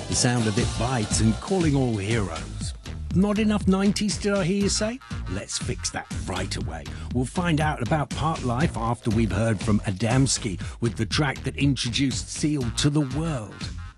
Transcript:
The sound of it bites and calling all heroes. Not enough 90s, did I hear you say? Let's fix that right away. We'll find out about Parklife after we've heard from Adamski with the track that introduced Seal to the world.